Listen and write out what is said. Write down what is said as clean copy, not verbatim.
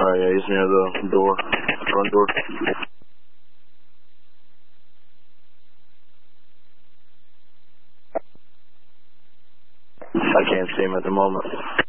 Alright, yeah, he's near the door, front door. I can't see him at the moment.